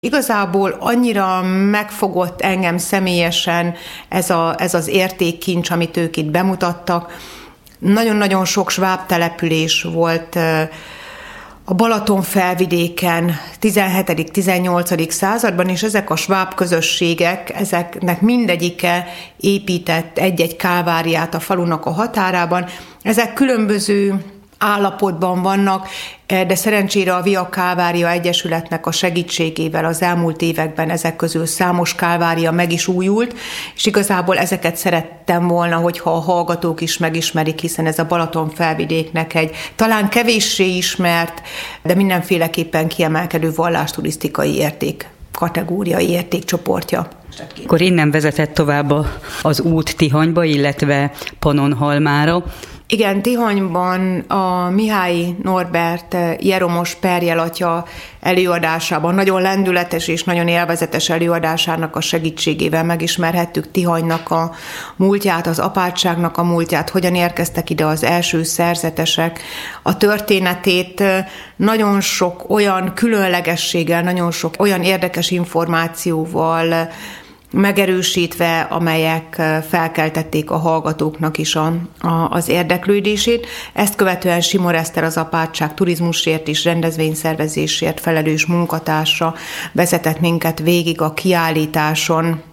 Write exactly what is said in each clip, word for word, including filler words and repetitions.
Igazából annyira megfogott engem személyesen ez, a, ez az értékkincs, amit ők itt bemutattak. Nagyon-nagyon sok sváb település volt a Balaton felvidéken tizenhetedik-tizennyolcadik században, és ezek a sváb közösségek, ezeknek mindegyike épített egy-egy káváriát a falunak a határában. Ezek különböző állapotban vannak, de szerencsére a Via Kálvária Egyesületnek a segítségével az elmúlt években ezek közül számos kálvária meg is újult, és igazából ezeket szerettem volna, hogyha a hallgatók is megismerik, hiszen ez a Balaton felvidéknek egy talán kevéssé ismert, de mindenféleképpen kiemelkedő vallásturisztikai érték kategóriai értékcsoportja. Akkor innen vezetett tovább az út Tihanyba, illetve Pannonhalmára. Igen, Tihanyban a Mihály Norbert Jeromos Perjel atya előadásában, nagyon lendületes és nagyon élvezetes előadásának a segítségével megismerhettük Tihanynak a múltját, az apátságnak a múltját, hogyan érkeztek ide az első szerzetesek, a történetét nagyon sok olyan különlegességgel, nagyon sok olyan érdekes információval megerősítve, amelyek felkeltették a hallgatóknak is a, a, az érdeklődését. Ezt követően Simor Eszter, az apátság turizmusért és rendezvényszervezésért felelős munkatársa vezetett minket végig a kiállításon,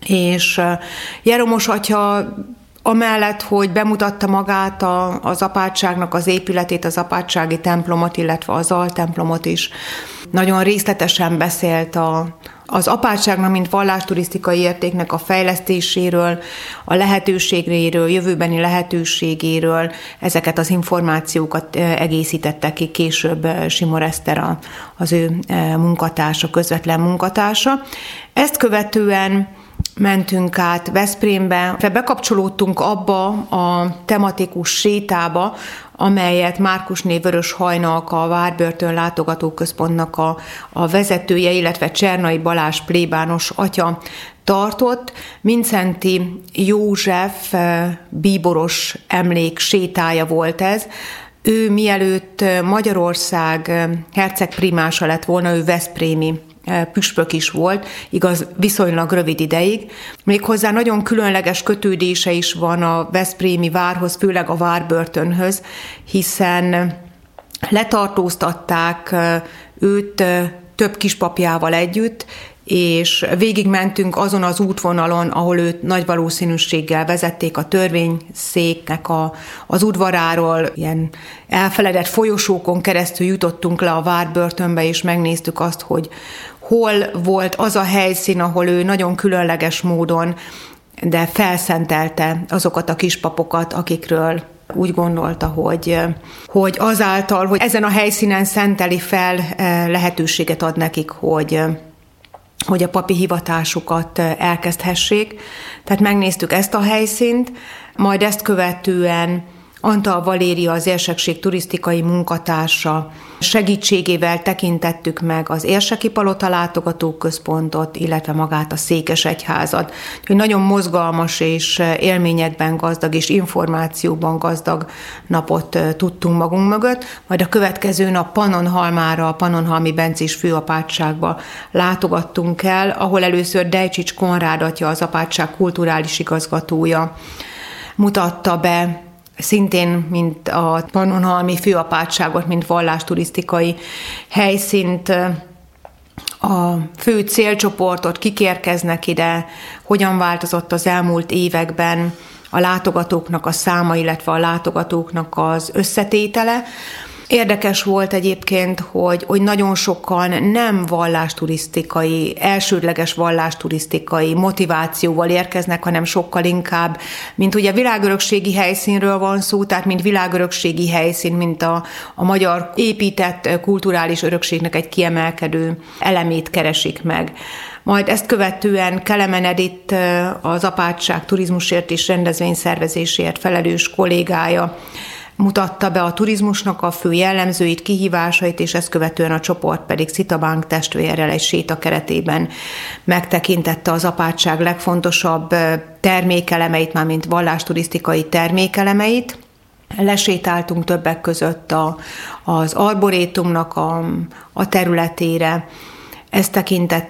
és Jeromos atya amellett, hogy bemutatta magát a, az apátságnak az épületét, az apátsági templomot, illetve az altemplomot is, nagyon részletesen beszélt a az apátságnak, mint vallásturisztikai értéknek a fejlesztéséről, a lehetőségéről, jövőbeni lehetőségéről, ezeket az információkat egészítette ki később Simor Eszter, az ő munkatársa, közvetlen munkatársa. Ezt követően mentünk át Veszprémbe, bekapcsolódtunk abba a tematikus sétába, amelyet Márkusné Vörös Hajnalka, a Várbörtön látogatóközpontnak a, a vezetője, illetve Csernai Balázs plébános atya tartott. Mindszenty József bíboros emlék sétája volt ez. Ő mielőtt Magyarország hercegprimása lett volna, ő veszprémi püspök is volt, igaz, viszonylag rövid ideig. Méghozzá nagyon különleges kötődése is van a veszprémi várhoz, főleg a Várbörtönhöz, hiszen letartóztatták őt több kispapjával együtt, és végigmentünk azon az útvonalon, ahol őt nagy valószínűséggel vezették a törvényszéknek a, az udvaráról, ilyen elfeledett folyosókon keresztül jutottunk le a Várbörtönbe, és megnéztük azt, hogy hol volt az a helyszín, ahol ő nagyon különleges módon, de felszentelte azokat a kispapokat, akikről úgy gondolta, hogy, hogy azáltal, hogy ezen a helyszínen szenteli fel, lehetőséget ad nekik, hogy hogy a papi hivatásukat elkezdhessék. Tehát megnéztük ezt a helyszínt, majd ezt követően Antal Valéria, az érsekség turisztikai munkatársa segítségével tekintettük meg az Érseki Palota látogatóközpontot, illetve magát a Székesegyházat. Úgyhogy nagyon mozgalmas és élményekben gazdag és információban gazdag napot tudtunk magunk mögött, majd a következő nap Pannonhalmára, a Pannonhalmi Bencés főapátságba látogattunk el, ahol először Dejcsics Konrád atya, az apátság kulturális igazgatója mutatta be szintén, mint a pannonhalmi főapátságot, mint vallásturisztikai helyszínt, a fő célcsoportot, kik érkeznek ide, hogyan változott az elmúlt években a látogatóknak a száma, illetve a látogatóknak az összetétele. Érdekes volt egyébként, hogy, hogy nagyon sokan nem vallásturisztikai, elsődleges vallásturisztikai motivációval érkeznek, hanem sokkal inkább, mint ugye világörökségi helyszínről van szó, tehát mint világörökségi helyszín, mint a, a magyar épített kulturális örökségnek egy kiemelkedő elemét keresik meg. Majd ezt követően Kelemen Edith, az apátság turizmusért és rendezvényszervezésért felelős kollégája mutatta be a turizmusnak a fő jellemzőit, kihívásait, és ezt követően a csoport pedig Szitabank testvérrel egy séta keretében megtekintette az apátság legfontosabb termékelemeit, mármint vallásturisztikai termékelemeit. Lesétáltunk többek között a, az arborétumnak a, a területére, Ez tekintett